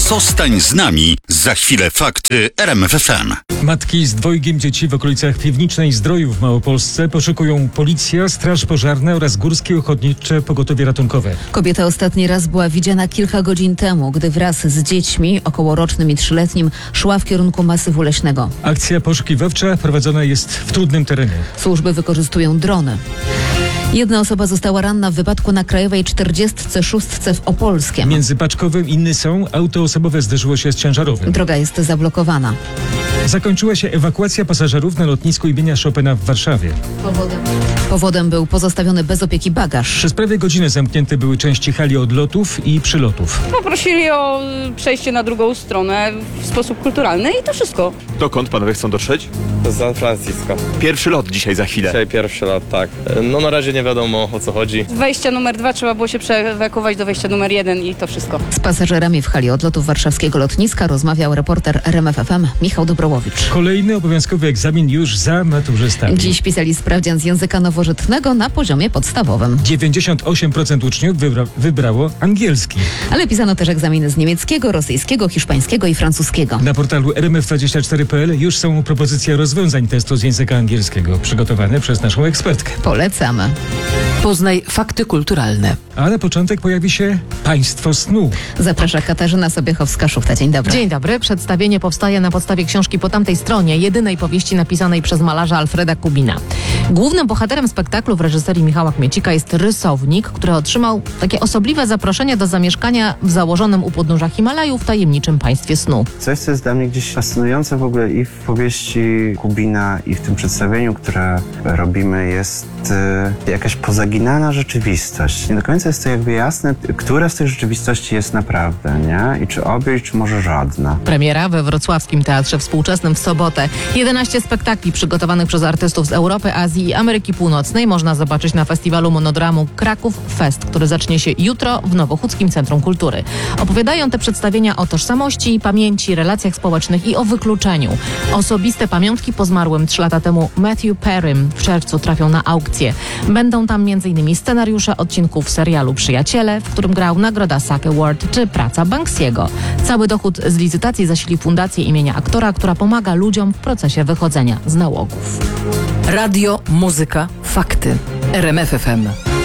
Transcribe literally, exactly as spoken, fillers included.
Zostań z nami. Za chwilę fakty R M F F M. Matki z dwojgiem dzieci w okolicach Piwnicznej Zdroju w Małopolsce poszukują policja, straż pożarna oraz Górskie Ochotnicze Pogotowie Ratunkowe. Kobieta ostatni raz była widziana kilka godzin temu, gdy wraz z dziećmi, okołorocznym i trzyletnim, szła w kierunku masywu leśnego. Akcja poszukiwawcza prowadzona jest w trudnym terenie. Służby wykorzystują drony. Jedna osoba została ranna w wypadku na Krajowej czterdziestce szóstce w Opolskiem. Między Paczkowym i Nysą auto osobowe zderzyło się z ciężarowym. Droga jest zablokowana. Zakończyła się ewakuacja pasażerów na lotnisku imienia Chopina w Warszawie. Powodem, Powodem był pozostawiony bez opieki bagaż. Przez prawie godzinę zamknięte były części hali odlotów i przylotów. Poprosili o przejście na drugą stronę w sposób kulturalny i to wszystko. Dokąd panowie chcą dotrzeć? Do San Francisco. Pierwszy lot dzisiaj za chwilę. Dzisiaj pierwszy lat, tak. No na razie nie wiadomo, o co chodzi. Z wejścia numer dwa trzeba było się przeewakuować do wejścia numer jeden i to wszystko. Z pasażerami w hali odlotów warszawskiego lotniska rozmawiał reporter R M F F M Michał Dobrołowicz. Kolejny obowiązkowy egzamin już za maturzystami. Dziś pisali sprawdzian z języka nowożytnego na poziomie podstawowym. dziewięćdziesiąt osiem procent uczniów wybra- wybrało angielski. Ale pisano też egzaminy z niemieckiego, rosyjskiego, hiszpańskiego i francuskiego. Na portalu R M F dwadzieścia cztery kropka P L już są propozycje rozwiązań testu z języka angielskiego, przygotowane przez naszą ekspertkę. Polecamy. Poznaj fakty kulturalne. A na początek pojawi się Państwo snu. Zaprasza Katarzyna Sobiechowska-Szuchta. Dzień dobry. Dzień dobry. Przedstawienie powstaje na podstawie książki Po tamtej stronie, jedynej powieści napisanej przez malarza Alfreda Kubina. Głównym bohaterem spektaklu w reżyserii Michała Kmiecika jest rysownik, który otrzymał takie osobliwe zaproszenie do zamieszkania w założonym u podnóża Himalajów tajemniczym państwie snu. Coś, co jest dla mnie gdzieś fascynujące w ogóle i w powieści Kubina, i w tym przedstawieniu, które robimy, jest y, jakaś pozaginana rzeczywistość. Nie do końca jest to jakby jasne, która z tych rzeczywistości jest naprawdę, nie? I czy obie, czy może żadna. Premiera we Wrocławskim Teatrze Współczesnym w sobotę. jedenaście spektakli przygotowanych przez artystów z Europy, Azji i Ameryki Północnej można zobaczyć na festiwalu monodramu Kraków Fest, który zacznie się jutro w Nowochódzkim Centrum Kultury. Opowiadają te przedstawienia o tożsamości, pamięci, relacjach społecznych i o wykluczeniu. Osobiste pamiątki po zmarłym trzy lata temu Matthew Perrym w czerwcu trafią na aukcję. Będą tam m.in. scenariusze odcinków serialu Przyjaciele, w którym grał nagroda S A C Award, czy praca Banksiego. Cały dochód z licytacji zasili fundację imienia aktora, która pomaga ludziom w procesie wychodzenia z nałogów. Radio, muzyka, fakty. R M F F M.